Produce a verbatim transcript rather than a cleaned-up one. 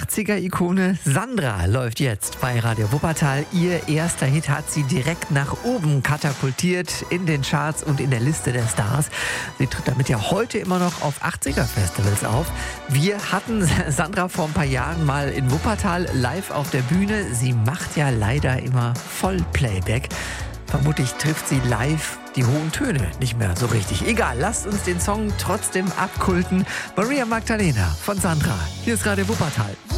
achtziger-Ikone Sandra läuft jetzt bei Radio Wuppertal. Ihr erster Hit hat sie direkt nach oben katapultiert in den Charts und in der Liste der Stars. Sie tritt damit ja heute immer noch auf achtziger-Festivals auf. Wir hatten Sandra vor ein paar Jahren mal in Wuppertal live auf der Bühne. Sie macht ja leider immer Vollplayback. Vermutlich trifft sie live die hohen Töne nicht mehr so richtig. Egal, lasst uns den Song trotzdem abkulten. Maria Magdalena von Sandra. Hier ist Radio Wuppertal.